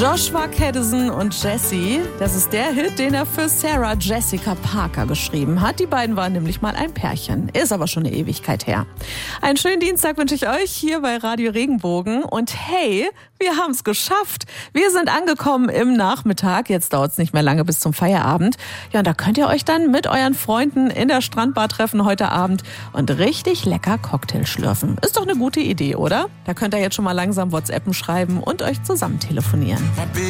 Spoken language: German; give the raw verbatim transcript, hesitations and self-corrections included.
Joshua Kadison und Jessie, das ist der Hit, den er für Sarah Jessica Parker geschrieben hat. Die beiden waren nämlich mal ein Pärchen, ist aber schon eine Ewigkeit her. Einen schönen Dienstag wünsche ich euch hier bei Radio Regenbogen und hey, wir haben es geschafft. Wir sind angekommen im Nachmittag, jetzt dauert es nicht mehr lange bis zum Feierabend. Ja, und da könnt ihr euch dann mit euren Freunden in der Strandbar treffen heute Abend und richtig lecker Cocktail schlürfen. Ist doch eine gute Idee, oder? Da könnt ihr jetzt schon mal langsam WhatsAppen schreiben und euch zusammen telefonieren.